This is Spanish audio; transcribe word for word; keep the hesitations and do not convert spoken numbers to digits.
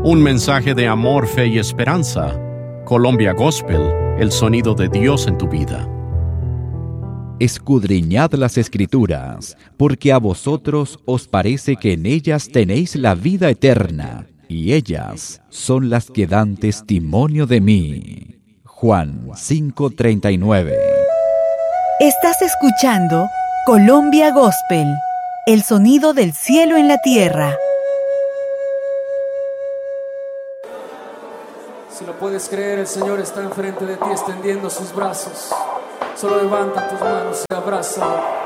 Un mensaje de amor, fe y esperanza. Colombia Gospel, el sonido de Dios en tu vida. Escudriñad las Escrituras, porque a vosotros os parece que en ellas tenéis la vida eterna, y ellas son las que dan testimonio de mí. Juan cinco treinta y nueve. Estás escuchando Colombia Gospel, el sonido del cielo en la tierra. Si lo puedes creer, el Señor está enfrente de ti extendiendo sus brazos. Solo levanta tus manos y abraza.